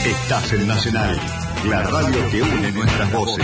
Estás en Nacional, la radio que une nuestras voces.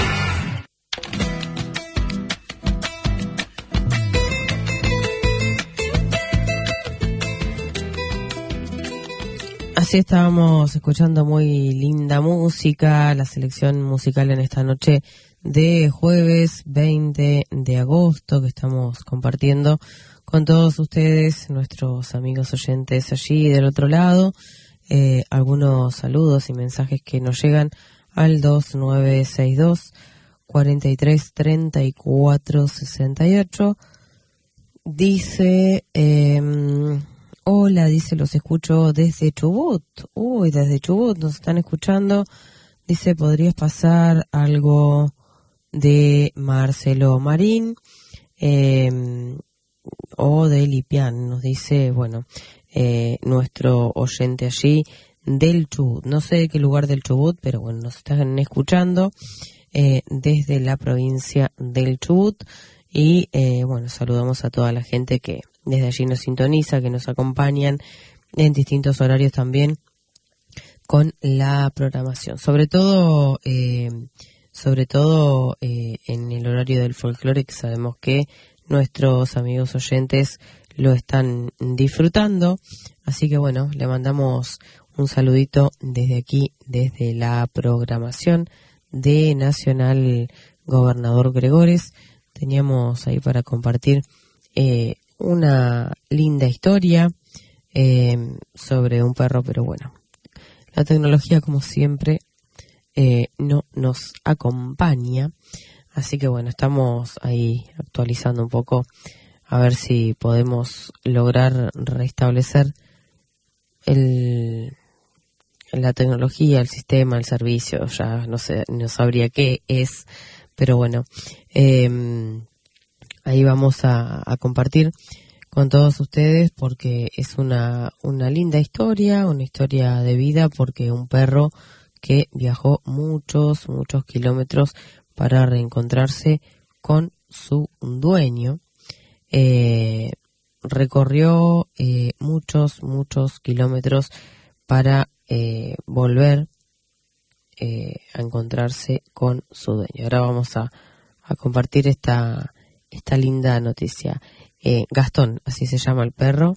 Así estábamos escuchando muy linda música, la selección musical en esta noche de jueves 20 de agosto que estamos compartiendo con todos ustedes, nuestros amigos oyentes allí del otro lado. Algunos saludos y mensajes que nos llegan al 2962 43 34 68. Dice... Hola, dice, los escucho desde Chubut. Uy, desde Chubut nos están escuchando. Dice, ¿podrías pasar algo de Marcelo Marín o de Lipián? Nos dice, bueno, nuestro oyente allí del Chubut. No sé de qué lugar del Chubut, pero bueno, nos están escuchando desde la provincia del Chubut. Y bueno, saludamos a toda la gente que desde allí nos sintoniza, que nos acompañan en distintos horarios también con la programación. Sobre todo en el horario del folclore, que sabemos que nuestros amigos oyentes lo están disfrutando. Así que bueno, le mandamos un saludito desde aquí, desde la programación de Nacional Gobernador Gregores. Teníamos ahí para compartir una linda historia sobre un perro, pero bueno, la tecnología como siempre no nos acompaña, así que bueno, estamos ahí actualizando un poco a ver si podemos lograr restablecer la tecnología, el sistema, el servicio. Ya no sé, no sabría qué es, pero bueno, ahí vamos a compartir con todos ustedes porque es una linda historia, una historia de vida, porque un perro que viajó muchos kilómetros para reencontrarse con su dueño, recorrió muchos kilómetros para volver a encontrarse con su dueño. Ahora vamos a compartir esta linda noticia. Gastón, así se llama el perro,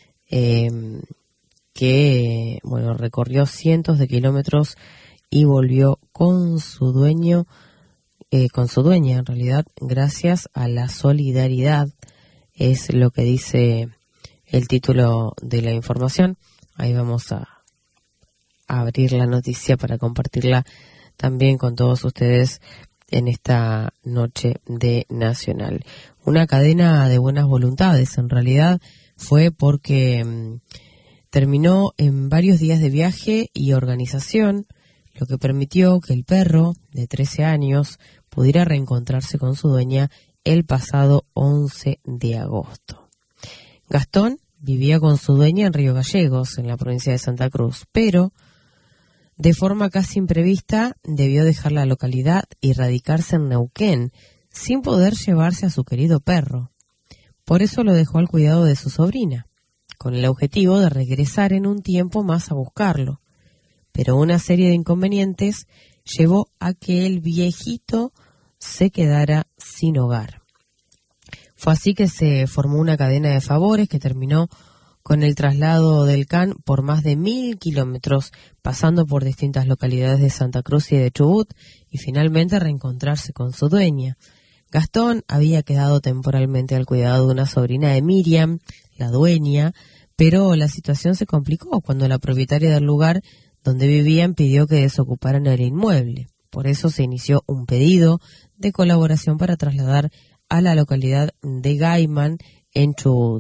que bueno, recorrió cientos de kilómetros y volvió con su dueño, con su dueña en realidad, gracias a la solidaridad, es lo que dice el título de la información. Ahí vamos a abrir la noticia para compartirla también con todos ustedes en esta noche de Nacional. Una cadena de buenas voluntades, en realidad fue porque terminó en varios días de viaje y organización, lo que permitió que el perro de 13 años pudiera reencontrarse con su dueña el pasado 11 de agosto. Gastón vivía con su dueña en Río Gallegos, en la provincia de Santa Cruz, pero de forma casi imprevista debió dejar la localidad y radicarse en Neuquén, sin poder llevarse a su querido perro. Por eso lo dejó al cuidado de su sobrina, con el objetivo de regresar en un tiempo más a buscarlo. Pero una serie de inconvenientes llevó a que el viejito se quedara sin hogar. Fue así que se formó una cadena de favores que terminó con el traslado del can por más de 1.000 kilómetros, pasando por distintas localidades de Santa Cruz y de Chubut, y finalmente reencontrarse con su dueña. Gastón había quedado temporalmente al cuidado de una sobrina de Miriam, la dueña, pero la situación se complicó cuando la propietaria del lugar donde vivían pidió que desocuparan el inmueble. Por eso se inició un pedido de colaboración para trasladar a la localidad de Gaiman, en Chubut.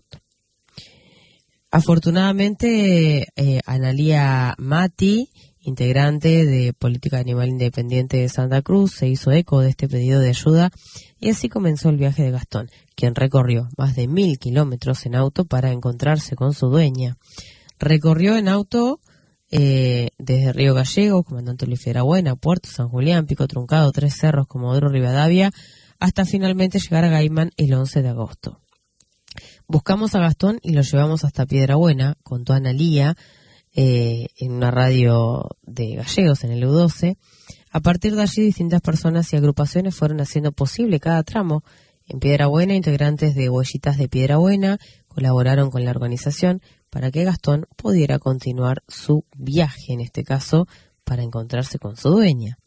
Afortunadamente, Analía Mati, integrante de Política Animal Independiente de Santa Cruz, se hizo eco de este pedido de ayuda y así comenzó el viaje de Gastón, quien recorrió más de 1.000 kilómetros en auto para encontrarse con su dueña. Recorrió en auto desde Río Gallegos, Comandante Luis Fiedrabuena, Puerto San Julián, Pico Truncado, Tres Cerros, Comodoro Rivadavia, hasta finalmente llegar a Gaiman el 11 de agosto. Buscamos a Gastón y lo llevamos hasta Piedrabuena, contó Analía en una radio de Gallegos en el U12. A partir de allí, distintas personas y agrupaciones fueron haciendo posible cada tramo. En Piedrabuena, integrantes de Huellitas de Piedrabuena colaboraron con la organización para que Gastón pudiera continuar su viaje, en este caso, para encontrarse con su dueña.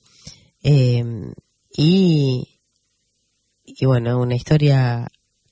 Y bueno, una historia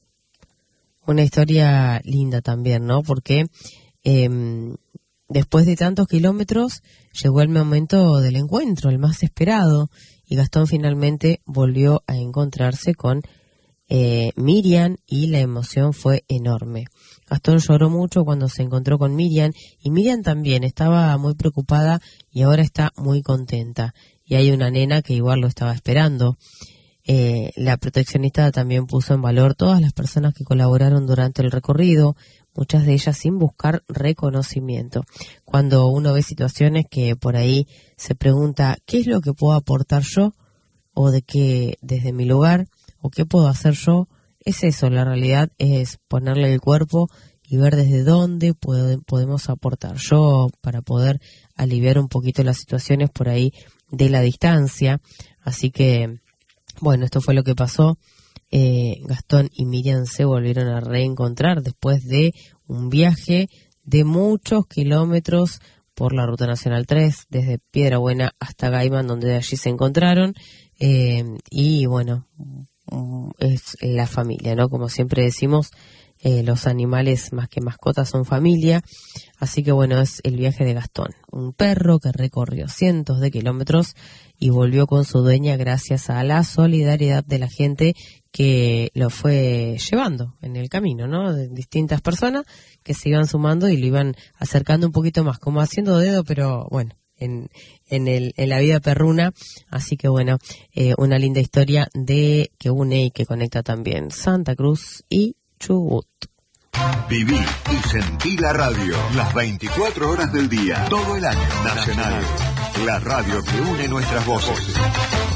linda también, ¿no? Porque después de tantos kilómetros llegó el momento del encuentro, el más esperado, y Gastón finalmente volvió a encontrarse con Miriam, y la emoción fue enorme. Gastón lloró mucho cuando se encontró con Miriam, y Miriam también estaba muy preocupada y ahora está muy contenta. Y hay una nena que igual lo estaba esperando. La proteccionista también puso en valor todas las personas que colaboraron durante el recorrido, muchas de ellas sin buscar reconocimiento. Cuando uno ve situaciones que por ahí se pregunta ¿qué es lo que puedo aportar yo? O de qué desde mi lugar, o qué puedo hacer yo, es eso, la realidad es ponerle el cuerpo y ver desde dónde podemos aportar yo para poder aliviar un poquito las situaciones por ahí de la distancia. Así que bueno, esto fue lo que pasó. Gastón y Miriam se volvieron a reencontrar después de un viaje de muchos kilómetros por la Ruta Nacional 3, desde Piedrabuena hasta Gaiman, donde de allí se encontraron. Y bueno, es la familia, ¿no? Como siempre decimos, los animales más que mascotas son familia. Así que bueno, es el viaje de Gastón, un perro que recorrió cientos de kilómetros y volvió con su dueña gracias a la solidaridad de la gente que lo fue llevando en el camino, ¿no? De distintas personas que se iban sumando y lo iban acercando un poquito más, como haciendo dedo, pero bueno, en la vida perruna. Así que bueno, una linda historia que une y que conecta también Santa Cruz y Chubut. Viví y sentí la radio las 24 horas del día, todo el año. Nacional, la radio que une nuestras voces.